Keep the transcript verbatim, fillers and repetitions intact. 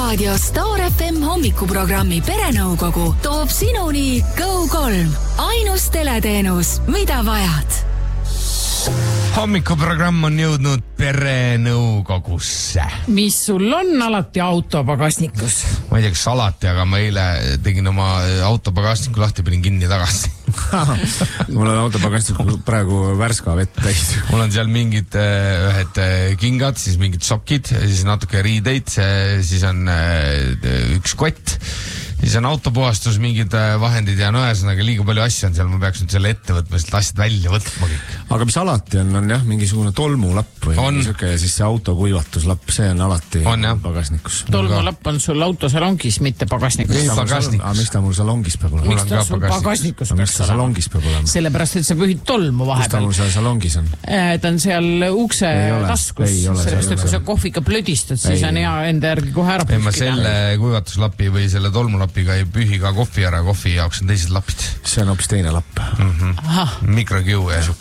Raadio Star F M hommikuprogrammi Perenõukogu toob sinuni Go kolm. Ainus teleteenus, mida vajad. Hommikuprogramm on jõudnud Perenõukogusse. Mis sul on alati autopagasnikus? Ma ei tea, kas alati, aga ma eile tegin oma autopagasniku lahti, panin kinni tagasi. Mul on autopagasniku praegu värska vett täis. Mul on seal mingid ühed kingad, siis mingid sokid, siis natuke riideid, siis on üks kott, siis on autopuhastus, mingid vahendid ja no ühesõnaga liiga palju asju on seal, ma peaks nüüd selle ette võtma, sest asjad välja võtma kõik. Aga mis alati on, on jah, mingisugune tolmulapp või on. Siuke, ja siis see autokuivatuslapp, see on alati on, pagasnikus. Tolmulapp on sul autosalongis, mitte pagasnikus. Mis ta, pagasnikus. Mul, miks ta mul salongis peab olema? Miks ta sul pagasnikus peaks olema? Salongis peab olema. Sellepärast, et sa pühid tolmu vahepeal. Mis ta mul seal salongis on? Ta on seal ukse taskus. Sellepärast, et kui sa kohvika plödistad, siis on hea enda järgi kohe ära pühkida. Ma selle kuivatuslapi või selle tolmulapiga ei pühi ka kohvi ära, kohvi jaoks on teised lapid. See on hoopis teine lapp. Mm-hmm. Mikrokiu ja